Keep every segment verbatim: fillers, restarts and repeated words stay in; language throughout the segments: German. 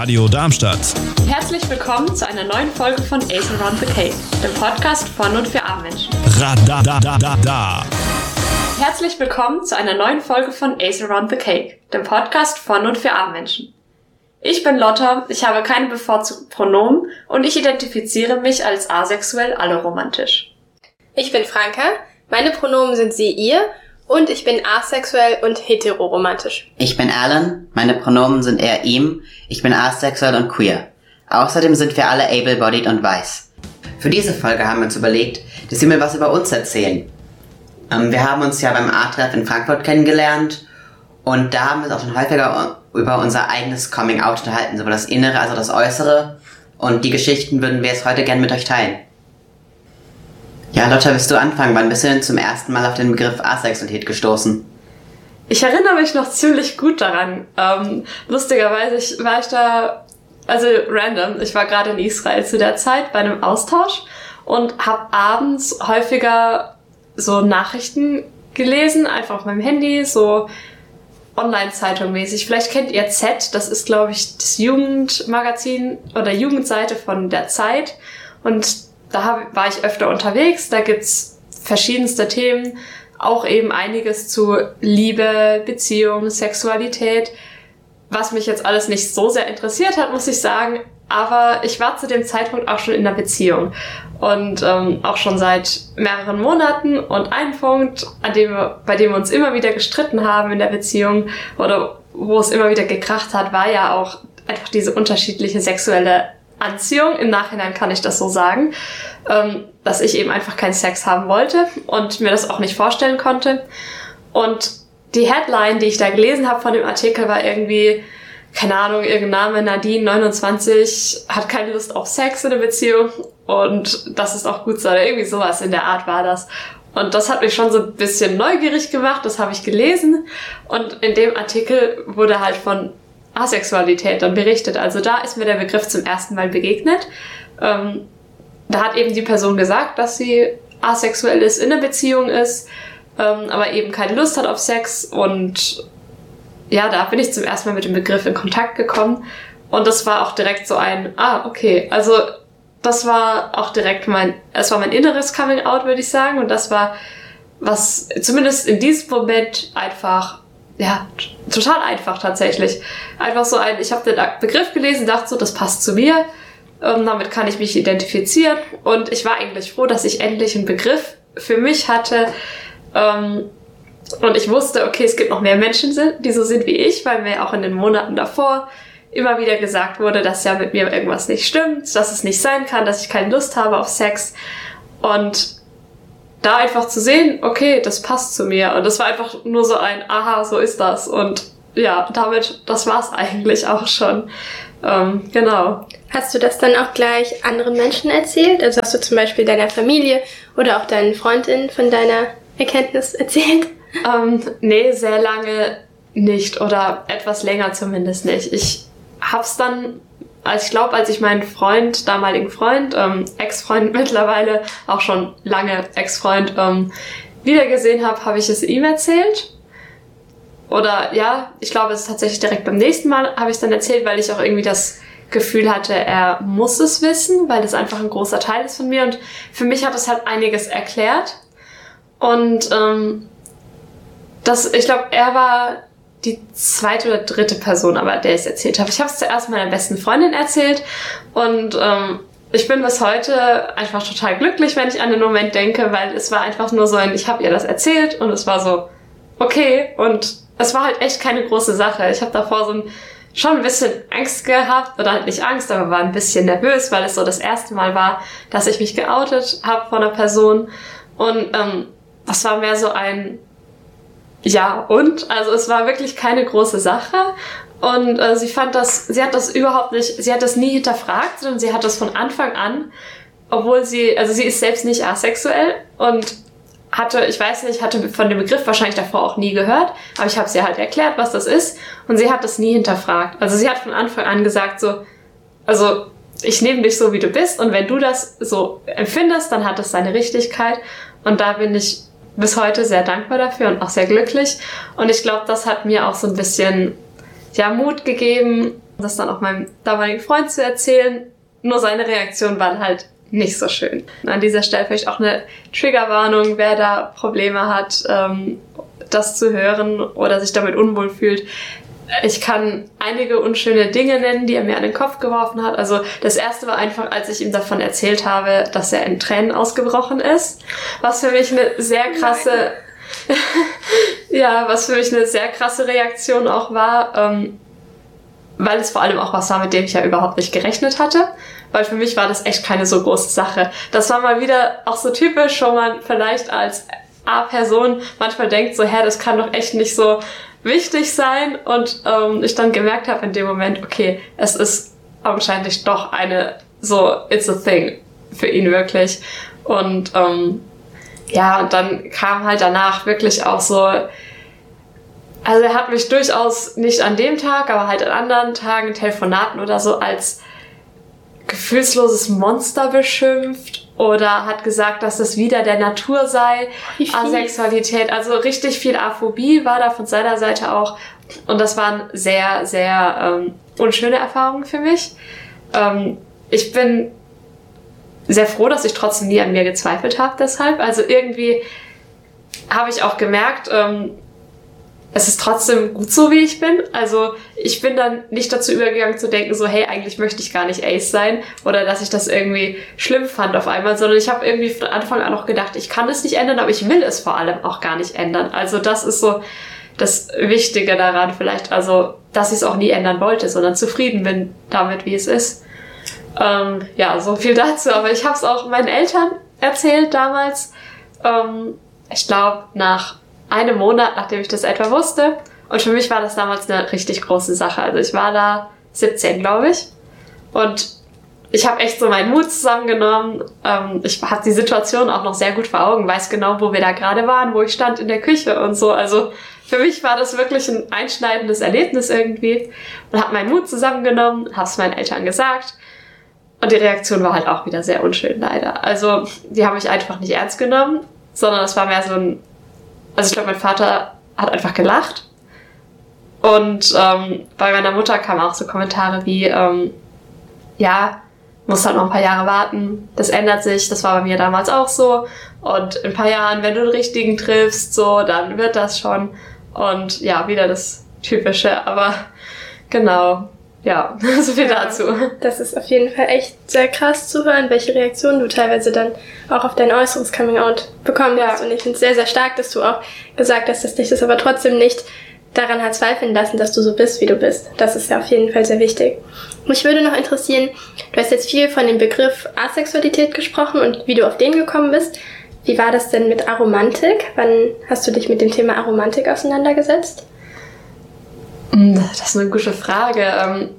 Radio Darmstadt. Herzlich willkommen zu einer neuen Folge von Ace Around the Cake, dem Podcast von und für Armmenschen. Radadadada. Herzlich willkommen zu einer neuen Folge von Ace Around the Cake, dem Podcast von und für Armmenschen. Ich bin Lotta, ich habe keine bevorzugten Pronomen und ich identifiziere mich als asexuell alloromantisch. Ich bin Franka, meine Pronomen sind sie, ihr und ich bin asexuell und heteroromantisch. Ich bin Alan, meine Pronomen sind er, ihm, ich bin asexuell und queer. Außerdem sind wir alle able-bodied und weiß. Für diese Folge haben wir uns überlegt, dass wir mal was über uns erzählen. Ähm, wir haben uns ja beim A-Treff in Frankfurt kennengelernt und da haben wir uns auch schon häufiger über unser eigenes Coming-out unterhalten, sowohl das Innere als auch das Äußere. Und die Geschichten würden wir jetzt heute gerne mit euch teilen. Ja, Lotta, willst du anfangen? Wann bist du denn zum ersten Mal auf den Begriff Asexualität gestoßen? Ich erinnere mich noch ziemlich gut daran. Ähm, lustigerweise ich, war ich da, also random, ich war gerade in Israel zu der Zeit bei einem Austausch und habe abends häufiger so Nachrichten gelesen, einfach auf meinem Handy, so Online-Zeitung mäßig. Vielleicht kennt ihr Z, das ist, glaube ich, das Jugendmagazin oder Jugendseite von der Zeit. Und da hab, war ich öfter unterwegs. Da gibt's verschiedenste Themen, auch eben einiges zu Liebe, Beziehung, Sexualität, was mich jetzt alles nicht so sehr interessiert hat, muss ich sagen. Aber ich war zu dem Zeitpunkt auch schon in einer Beziehung und ähm, auch schon seit mehreren Monaten. Und ein Punkt, an dem wir, bei dem wir uns immer wieder gestritten haben in der Beziehung oder wo es immer wieder gekracht hat, war ja auch einfach diese unterschiedliche sexuelle Anziehung. Im Nachhinein kann ich das so sagen, ähm, dass ich eben einfach keinen Sex haben wollte und mir das auch nicht vorstellen konnte. Und die Headline, die ich da gelesen habe von dem Artikel, war irgendwie, keine Ahnung, irgendein Name, Nadine, neunundzwanzig, hat keine Lust auf Sex in der Beziehung und das ist auch gut so, oder irgendwie sowas in der Art war das. Und das hat mich schon so ein bisschen neugierig gemacht, das habe ich gelesen und in dem Artikel wurde halt von Asexualität dann berichtet. Also da ist mir der Begriff zum ersten Mal begegnet. Ähm, da hat eben die Person gesagt, dass sie asexuell ist, in einer Beziehung ist, ähm, aber eben keine Lust hat auf Sex und ja, da bin ich zum ersten Mal mit dem Begriff in Kontakt gekommen und das war auch direkt so ein, ah, okay, also das war auch direkt mein, es war mein inneres Coming-out, würde ich sagen, und das war, was zumindest in diesem Moment einfach, ja, total einfach tatsächlich. Einfach so ein, ich habe den Begriff gelesen, dachte so, das passt zu mir, ähm, damit kann ich mich identifizieren und ich war eigentlich froh, dass ich endlich einen Begriff für mich hatte, ähm, und ich wusste, okay, es gibt noch mehr Menschen, die so sind wie ich, weil mir auch in den Monaten davor immer wieder gesagt wurde, dass ja mit mir irgendwas nicht stimmt, dass es nicht sein kann, dass ich keine Lust habe auf Sex. Und da einfach zu sehen, okay, das passt zu mir. Und das war einfach nur so ein, aha, so ist das. Und ja, damit, das war's eigentlich auch schon. Ähm, genau. Hast du das dann auch gleich anderen Menschen erzählt? Also hast du zum Beispiel deiner Familie oder auch deinen Freundinnen von deiner Erkenntnis erzählt? Ähm, nee, sehr lange nicht oder etwas länger zumindest nicht. Ich hab's dann, also ich glaube, als ich meinen Freund, damaligen Freund, ähm, Ex-Freund mittlerweile, auch schon lange Ex-Freund, ähm, wiedergesehen habe, habe ich es ihm erzählt. Oder ja, ich glaube, es ist tatsächlich direkt beim nächsten Mal habe ich es dann erzählt, weil ich auch irgendwie das Gefühl hatte, er muss es wissen, weil das einfach ein großer Teil ist von mir. Und für mich hat es halt einiges erklärt. Und ähm, das, ich glaube, er war die zweite oder dritte Person, aber der ich es erzählt habe. Ich habe es zuerst meiner besten Freundin erzählt und ähm, ich bin bis heute einfach total glücklich, wenn ich an den Moment denke, weil es war einfach nur so ein, ich habe ihr das erzählt und es war so, okay, und es war halt echt keine große Sache. Ich habe davor so ein, schon ein bisschen Angst gehabt, oder halt nicht Angst, aber war ein bisschen nervös, weil es so das erste Mal war, dass ich mich geoutet habe von einer Person und ähm, das war mehr so ein ja, und? Also es war wirklich keine große Sache und äh, sie fand das, sie hat das überhaupt nicht, sie hat das nie hinterfragt, sondern sie hat das von Anfang an, obwohl sie, also sie ist selbst nicht asexuell und hatte, ich weiß nicht, hatte von dem Begriff wahrscheinlich davor auch nie gehört, aber ich habe sie halt erklärt, was das ist und sie hat das nie hinterfragt. Also sie hat von Anfang an gesagt so, also ich nehme dich so, wie du bist und wenn du das so empfindest, dann hat das seine Richtigkeit und da bin ich bis heute sehr dankbar dafür und auch sehr glücklich. Und ich glaube, das hat mir auch so ein bisschen ja, Mut gegeben, das dann auch meinem damaligen Freund zu erzählen. Nur seine Reaktion war halt nicht so schön. An dieser Stelle vielleicht auch eine Triggerwarnung, wer da Probleme hat, ähm, das zu hören oder sich damit unwohl fühlt. Ich kann einige unschöne Dinge nennen, die er mir an den Kopf geworfen hat. Also das erste war einfach, als ich ihm davon erzählt habe, dass er in Tränen ausgebrochen ist. Was für mich eine sehr krasse, ja, was für mich eine sehr krasse Reaktion auch war, ähm, weil es vor allem auch was war, mit dem ich ja überhaupt nicht gerechnet hatte. Weil für mich war das echt keine so große Sache. Das war mal wieder auch so typisch, wo man vielleicht als A-Person manchmal denkt, so, hä, das kann doch echt nicht so wichtig sein. Und ähm, ich dann gemerkt habe in dem Moment, okay, es ist augenscheinlich doch eine, so, it's a thing für ihn wirklich. Und ähm, ja, und dann kam halt danach wirklich auch so, also er hat mich durchaus nicht an dem Tag, aber halt an anderen Tagen, Telefonaten oder so, als gefühlsloses Monster beschimpft oder hat gesagt, dass das wieder der Natur sei, Asexualität, also richtig viel Aphobie war da von seiner Seite auch und das waren sehr, sehr ähm, unschöne Erfahrungen für mich. Ähm, ich bin sehr froh, dass ich trotzdem nie an mir gezweifelt habe deshalb, also irgendwie habe ich auch gemerkt, ähm, es ist trotzdem gut so, wie ich bin. Also ich bin dann nicht dazu übergegangen zu denken, so hey, eigentlich möchte ich gar nicht Ace sein oder dass ich das irgendwie schlimm fand auf einmal, sondern ich habe irgendwie von Anfang an auch gedacht, ich kann es nicht ändern, aber ich will es vor allem auch gar nicht ändern. Also das ist so das Wichtige daran vielleicht, also dass ich es auch nie ändern wollte, sondern zufrieden bin damit, wie es ist. Ähm, ja, so viel dazu. Aber ich habe es auch meinen Eltern erzählt damals. Ähm, ich glaube, nach einem Monat, nachdem ich das etwa wusste. Und für mich war das damals eine richtig große Sache. Also ich war da siebzehn, glaube ich. Und ich habe echt so meinen Mut zusammengenommen. Ähm, ich hatte die Situation auch noch sehr gut vor Augen, weiß genau, wo wir da gerade waren, wo ich stand in der Küche und so. Also für mich war das wirklich ein einschneidendes Erlebnis irgendwie. Und habe meinen Mut zusammengenommen, habe es meinen Eltern gesagt. Und die Reaktion war halt auch wieder sehr unschön, leider. Also die haben mich einfach nicht ernst genommen, sondern es war mehr so ein Also ich glaube, mein Vater hat einfach gelacht. Und ähm, bei meiner Mutter kamen auch so Kommentare wie, ähm, ja, musst halt noch ein paar Jahre warten, das ändert sich, das war bei mir damals auch so. Und in ein paar Jahren, wenn du den richtigen triffst, so, dann wird das schon. Und ja, wieder das Typische, aber genau, ja, so viel ja, dazu. Das ist auf jeden Fall echt sehr krass zu hören, welche Reaktionen du teilweise dann auch auf dein äußeres Coming-out bekommen hast. Und ich finde es sehr, sehr stark, dass du auch gesagt hast, dass dich das aber trotzdem nicht daran hat zweifeln lassen, dass du so bist, wie du bist. Das ist ja auf jeden Fall sehr wichtig. Mich würde noch interessieren, du hast jetzt viel von dem Begriff Asexualität gesprochen und wie du auf den gekommen bist. Wie war das denn mit Aromantik? Wann hast du dich mit dem Thema Aromantik auseinandergesetzt? Das ist eine gute Frage.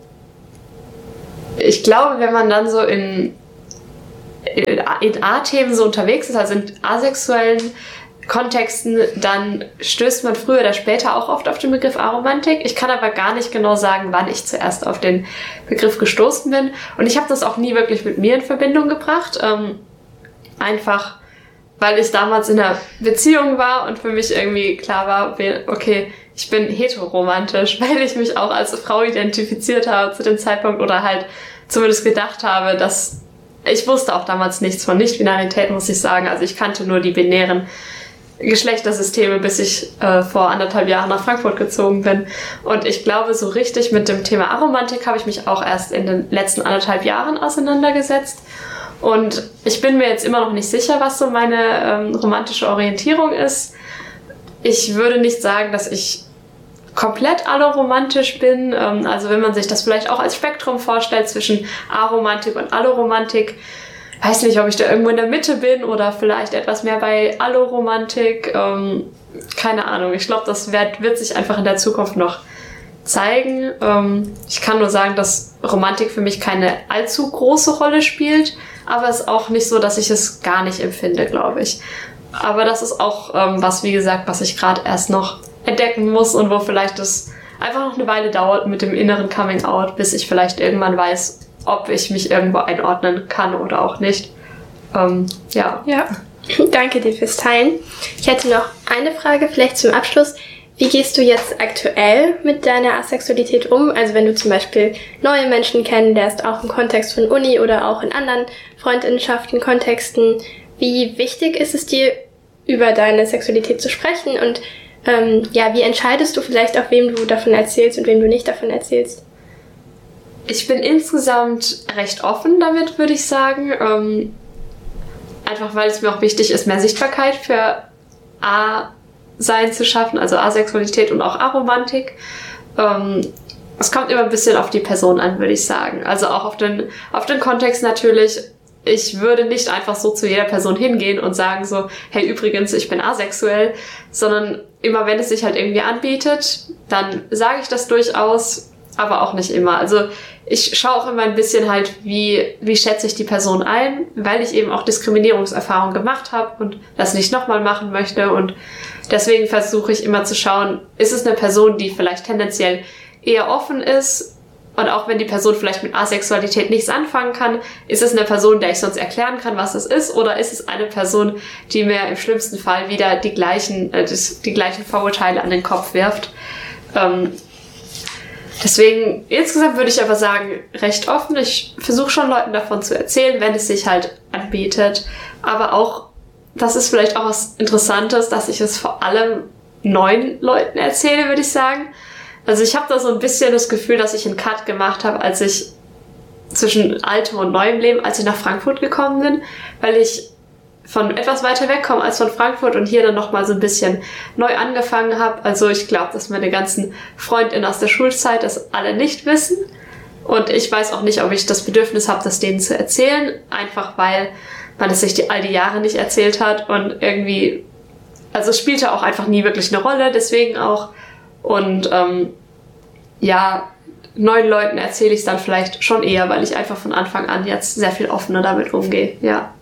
Ich glaube, wenn man dann so in, in A-Themen so unterwegs ist, also in asexuellen Kontexten, dann stößt man früher oder später auch oft auf den Begriff Aromantik. Ich kann aber gar nicht genau sagen, wann ich zuerst auf den Begriff gestoßen bin. Und ich habe das auch nie wirklich mit mir in Verbindung gebracht. Ähm, einfach, weil ich damals in einer Beziehung war und für mich irgendwie klar war, okay, ich bin heteroromantisch, weil ich mich auch als Frau identifiziert habe zu dem Zeitpunkt oder halt zumindest gedacht habe, dass ich wusste auch damals nichts von Nicht-Binarität, muss ich sagen. Also ich kannte nur die binären Geschlechtersysteme, bis ich äh, vor anderthalb Jahren nach Frankfurt gezogen bin. Und ich glaube, so richtig mit dem Thema Aromantik habe ich mich auch erst in den letzten anderthalb Jahren auseinandergesetzt. Und ich bin mir jetzt immer noch nicht sicher, was so meine ähm, romantische Orientierung ist. Ich würde nicht sagen, dass ich komplett alloromantisch bin. Ähm, also wenn man sich das vielleicht auch als Spektrum vorstellt zwischen Aromantik und Alloromantik, weiß nicht, ob ich da irgendwo in der Mitte bin oder vielleicht etwas mehr bei Alloromantik. Ähm, keine Ahnung. Ich glaube, das wird, wird sich einfach in der Zukunft noch zeigen. Ähm, ich kann nur sagen, dass Romantik für mich keine allzu große Rolle spielt, aber es ist auch nicht so, dass ich es gar nicht empfinde, glaube ich. Aber das ist auch ähm, was, wie gesagt, was ich gerade erst noch entdecken muss und wo vielleicht es einfach noch eine Weile dauert mit dem inneren Coming-out, bis ich vielleicht irgendwann weiß, ob ich mich irgendwo einordnen kann oder auch nicht. Ähm, ja. Ja, danke dir fürs Teilen. Ich hätte noch eine Frage, vielleicht zum Abschluss. Wie gehst du jetzt aktuell mit deiner Asexualität um? Also wenn du zum Beispiel neue Menschen kennenlernst, auch im Kontext von Uni oder auch in anderen Freundinnenschaften, Kontexten, wie wichtig ist es dir, über deine Sexualität zu sprechen? Und ähm, ja, wie entscheidest du vielleicht auch, wem du davon erzählst und wem du nicht davon erzählst? Ich bin insgesamt recht offen damit, würde ich sagen. Ähm, einfach weil es mir auch wichtig ist, mehr Sichtbarkeit für A-Sein zu schaffen, also Asexualität und auch Aromantik. Ähm, es kommt immer ein bisschen auf die Person an, würde ich sagen. Also auch auf den, auf den Kontext natürlich. Ich würde nicht einfach so zu jeder Person hingehen und sagen so, hey, übrigens, ich bin asexuell, sondern immer wenn es sich halt irgendwie anbietet, dann sage ich das durchaus, aber auch nicht immer. Also ich schaue auch immer ein bisschen halt, wie, wie schätze ich die Person ein, weil ich eben auch Diskriminierungserfahrungen gemacht habe und das nicht nochmal machen möchte. Und deswegen versuche ich immer zu schauen, ist es eine Person, die vielleicht tendenziell eher offen ist, und auch wenn die Person vielleicht mit Asexualität nichts anfangen kann, ist es eine Person, der ich sonst erklären kann, was es ist, oder ist es eine Person, die mir im schlimmsten Fall wieder die gleichen, äh, die gleichen Vorurteile an den Kopf wirft. Ähm, deswegen, insgesamt würde ich aber sagen, recht offen. Ich versuche schon Leuten davon zu erzählen, wenn es sich halt anbietet. Aber auch, das ist vielleicht auch was Interessantes, dass ich es vor allem neuen Leuten erzähle, würde ich sagen. Also ich habe da so ein bisschen das Gefühl, dass ich einen Cut gemacht habe, als ich zwischen altem und neuem Leben, als ich nach Frankfurt gekommen bin, weil ich von etwas weiter weg komme als von Frankfurt und hier dann nochmal so ein bisschen neu angefangen habe. Also ich glaube, dass meine ganzen FreundInnen aus der Schulzeit das alle nicht wissen. Und ich weiß auch nicht, ob ich das Bedürfnis habe, das denen zu erzählen, einfach weil man es sich die, all die Jahre nicht erzählt hat und irgendwie, also es spielte auch einfach nie wirklich eine Rolle, deswegen auch. Und ähm, ja, neuen Leuten erzähle ich es dann vielleicht schon eher, weil ich einfach von Anfang an jetzt sehr viel offener damit umgehe, ja.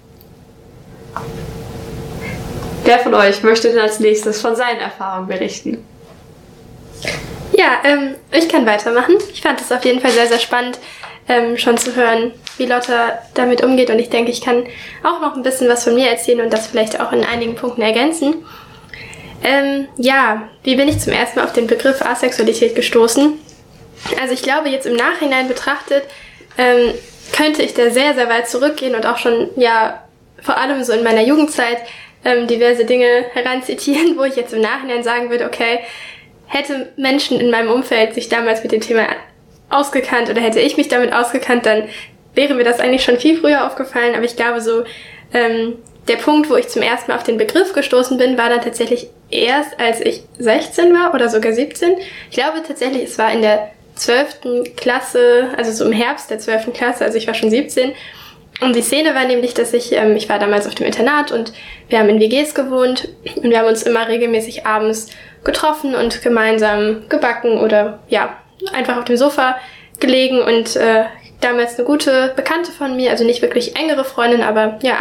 Wer von euch möchte denn als nächstes von seinen Erfahrungen berichten? Ja, ähm, ich kann weitermachen. Ich fand es auf jeden Fall sehr, sehr spannend, ähm, schon zu hören, wie Lotta damit umgeht. Und ich denke, ich kann auch noch ein bisschen was von mir erzählen und das vielleicht auch in einigen Punkten ergänzen. Ähm, ja, wie bin ich zum ersten Mal auf den Begriff Asexualität gestoßen? Also ich glaube, jetzt im Nachhinein betrachtet, ähm, könnte ich da sehr, sehr weit zurückgehen und auch schon, ja, vor allem so in meiner Jugendzeit ähm, diverse Dinge heranzitieren, wo ich jetzt im Nachhinein sagen würde, okay, hätte Menschen in meinem Umfeld sich damals mit dem Thema ausgekannt oder hätte ich mich damit ausgekannt, dann wäre mir das eigentlich schon viel früher aufgefallen, aber ich glaube so, ähm, der Punkt, wo ich zum ersten Mal auf den Begriff gestoßen bin, war dann tatsächlich erst, als ich sechzehn war oder sogar siebzehn. Ich glaube tatsächlich, es war in der zwölften Klasse, also so im Herbst der zwölften Klasse, also ich war schon siebzehn. Und die Szene war nämlich, dass ich, ähm, ich war damals auf dem Internat und wir haben in W Gs gewohnt und wir haben uns immer regelmäßig abends getroffen und gemeinsam gebacken oder ja, einfach auf dem Sofa gelegen und äh, damals eine gute Bekannte von mir, also nicht wirklich engere Freundin, aber ja,